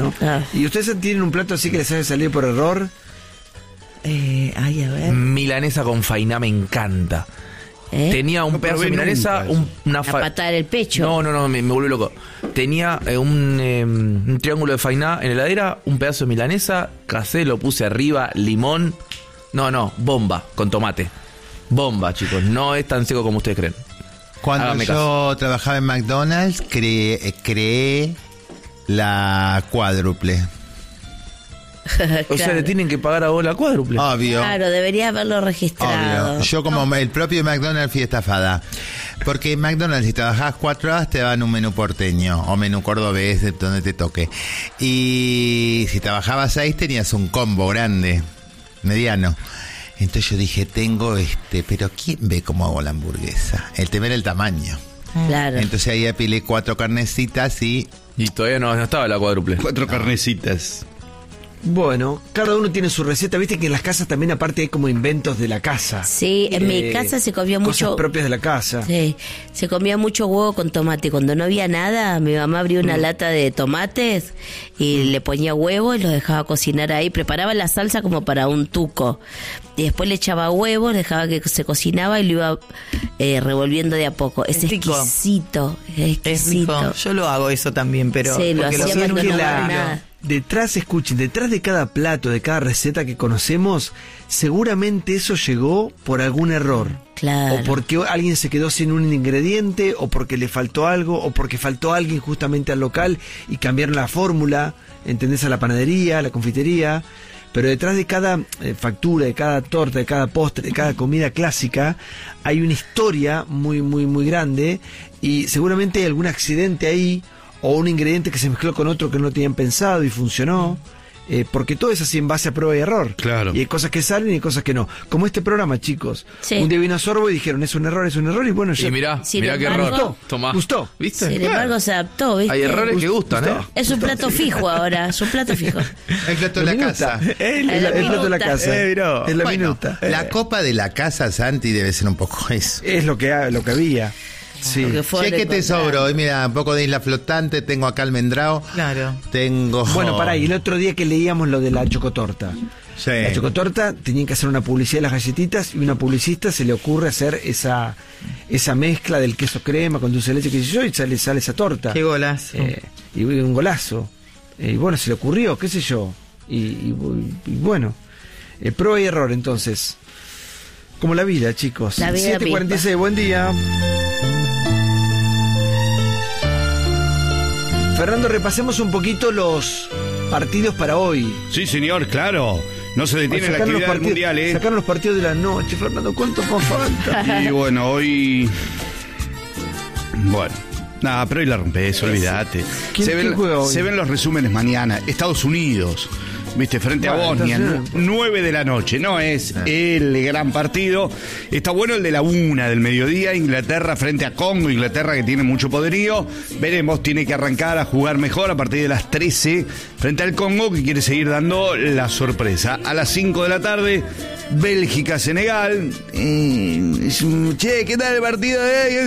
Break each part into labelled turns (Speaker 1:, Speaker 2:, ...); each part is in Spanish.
Speaker 1: bueno. ¿Y ustedes tienen un plato así que les hace salir por error?
Speaker 2: A ver.
Speaker 3: Milanesa con fainá me encanta. Tenía un pedazo de milanesa, una
Speaker 2: patada en el pecho.
Speaker 3: No, me volvió loco. Tenía un triángulo de fainá en la heladera, un pedazo de milanesa, casé, lo puse arriba, limón. No, bomba, con tomate. Bomba, chicos, no es tan seco como ustedes creen.
Speaker 4: Cuando
Speaker 3: Hágame
Speaker 4: yo trabajaba en McDonald's, creé la cuádruple.
Speaker 2: Claro.
Speaker 3: O sea, le tienen que pagar a vos la cuádruple.
Speaker 4: Obvio.
Speaker 2: Claro, deberías haberlo registrado.
Speaker 4: Obvio. Yo como el propio McDonald's fui estafada. Porque en McDonald's si trabajabas 4 horas te daban un menú porteño o menú cordobés, de donde te toque. Y si trabajabas 6 tenías un combo grande, mediano. Entonces yo dije, pero ¿quién ve cómo hago la hamburguesa? El tema era el tamaño.
Speaker 2: Claro.
Speaker 4: Entonces ahí apilé 4 carnecitas y
Speaker 3: todavía no estaba la cuádruple.
Speaker 4: 4 carnecitas.
Speaker 1: Bueno, cada uno tiene su receta. Viste que en las casas también aparte hay como inventos de la casa.
Speaker 2: Sí, en mi casa se comía mucho...
Speaker 1: Cosas propias de la casa.
Speaker 2: Sí, se comía mucho huevo con tomate. Cuando no había nada, mi mamá abría una lata de tomates y le ponía huevo y los dejaba cocinar ahí. Preparaba la salsa como para un tuco. Y después le echaba huevo, dejaba que se cocinaba y lo iba revolviendo de a poco. Es exquisito, es exquisito.
Speaker 5: Es rico. Yo lo hago eso también, pero...
Speaker 2: Sí, lo hacía cuando no había nada.
Speaker 1: Detrás de cada plato, de cada receta que conocemos, seguramente eso llegó por algún error.
Speaker 2: Claro.
Speaker 1: O porque alguien se quedó sin un ingrediente, o porque le faltó algo, o porque faltó alguien justamente al local y cambiaron la fórmula, ¿entendés? A la panadería, a la confitería. Pero detrás de cada factura, de cada torta, de cada postre, de cada comida clásica, hay una historia muy, muy, muy grande y seguramente hay algún accidente ahí, o un ingrediente que se mezcló con otro que no tenían pensado y funcionó, porque todo es así en base a prueba y error.
Speaker 6: Claro.
Speaker 1: Y hay cosas que salen y hay cosas que no. Como este programa, chicos.
Speaker 2: Sí.
Speaker 1: Un día vino Sorbo y dijeron, es un error, y bueno, ya...
Speaker 3: Y mirá qué
Speaker 2: embargo,
Speaker 3: error. Tomá.
Speaker 1: Gustó.
Speaker 3: ¿Viste?
Speaker 2: Sin embargo, se adaptó, ¿viste?
Speaker 3: Hay errores que gustan,
Speaker 2: Es un plato fijo ahora, es un plato fijo.
Speaker 4: el plato de la casa.
Speaker 1: El plato de la casa.
Speaker 6: miró.
Speaker 1: Es la
Speaker 4: Bueno,
Speaker 1: minuta.
Speaker 4: la copa de la casa, Santi, debe ser un poco eso.
Speaker 1: Es lo que había. Sí.
Speaker 2: Lo que fue
Speaker 4: Che, ¿qué te
Speaker 2: encontrar.
Speaker 4: sobró? Hoy mira, un poco de isla flotante, tengo acá almendrado.
Speaker 5: Claro.
Speaker 4: Tengo...
Speaker 1: Bueno, pará, y el otro día que leíamos lo de la chocotorta.
Speaker 4: Sí.
Speaker 1: La chocotorta tenían que hacer una publicidad de las galletitas y una publicista se le ocurre hacer esa mezcla del queso crema con dulce de leche, que sé yo, y sale esa torta.
Speaker 5: Qué golazo.
Speaker 1: Y un golazo. Y bueno, se le ocurrió, qué sé yo. Y bueno, prueba y error entonces. Como la vida, chicos.
Speaker 2: La vida
Speaker 1: 7:46, buen día. Fernando, repasemos un poquito los partidos para hoy.
Speaker 6: Sí, señor, claro. No se detiene la actividad del mundial, ¿eh?
Speaker 1: Sacaron los partidos de la noche, Fernando. ¿Cuánto más falta?
Speaker 6: Y bueno, hoy... Bueno. Nada, pero hoy la rompes, olvídate.
Speaker 1: ¿Quién juega hoy?
Speaker 6: Se ven los resúmenes mañana. Estados Unidos, viste, frente a Bosnia, 9 de la noche. No es el gran partido. Está bueno el de la 1 del mediodía. Inglaterra frente a Congo. Inglaterra que tiene mucho poderío. Veremos, tiene que arrancar a jugar mejor a partir de las 13 frente al Congo, que quiere seguir dando la sorpresa. A las 5 de la tarde, Bélgica-Senegal. Che, ¿qué tal el partido?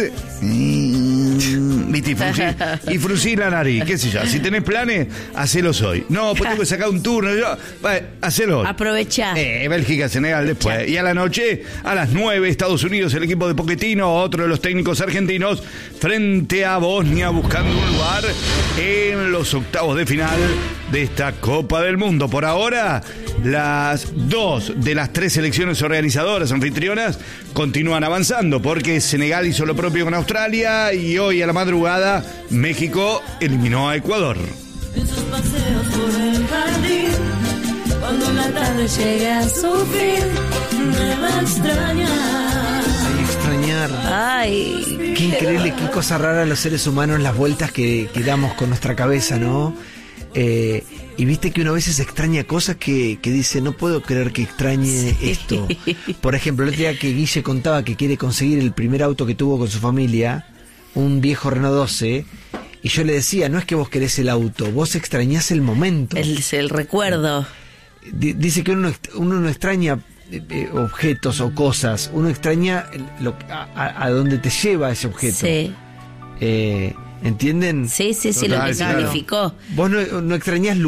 Speaker 6: ¿Viste? Y fruncí la nariz, qué sé yo. Si tenés planes, hacelos hoy. No, pues tengo que sacar un turno. Hacelo hoy.
Speaker 2: Aprovechá.
Speaker 6: Bélgica, Senegal después. Y a la noche, a las 9, Estados Unidos, el equipo de Pochettino, otro de los técnicos argentinos, frente a Bosnia, buscando un lugar en los octavos de final de esta Copa del Mundo. Por ahora, las 2 de las 3 selecciones organizadoras, anfitrionas, continúan avanzando, porque Senegal hizo lo propio con Australia y hoy a la madrugada México eliminó a Ecuador.
Speaker 7: Esos paseos por el jardín, cuando la tarde llegue a su fin, me va a extrañar.
Speaker 1: Extrañar.
Speaker 2: Ay,
Speaker 1: Qué increíble, qué cosa rara los seres humanos, las vueltas que damos con nuestra cabeza, ¿no? Y viste que uno a veces extraña cosas que dice, no puedo creer que extrañe esto. Por ejemplo, el otro día que Guille contaba que quiere conseguir el primer auto que tuvo con su familia, un viejo Renault 12, y yo le decía, no es que vos querés el auto, vos extrañás el momento.
Speaker 2: el recuerdo.
Speaker 1: Dice que uno no extraña objetos o cosas, uno extraña a dónde te lleva ese objeto.
Speaker 2: Sí.
Speaker 1: ¿Entienden?
Speaker 2: Sí, lo que
Speaker 6: Total, claro.
Speaker 2: significó.
Speaker 1: Vos no extrañás